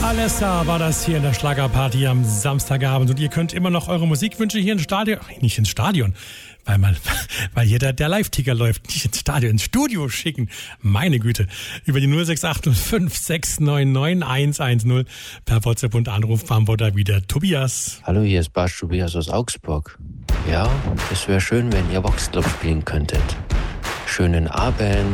Alessa war das hier in der Schlagerparty am Samstagabend. Und ihr könnt immer noch eure Musikwünsche hier ins Stadion, nicht ins Stadion, weil hier der Live-Ticker läuft, nicht ins Stadion, ins Studio schicken. Meine Güte. Über die 0680 699 110 per WhatsApp und Anruf beantwortet wieder Tobias. Hallo, hier ist Barsch Tobias aus Augsburg. Ja, es wäre schön, wenn ihr Voxclub spielen könntet. Schönen Abend.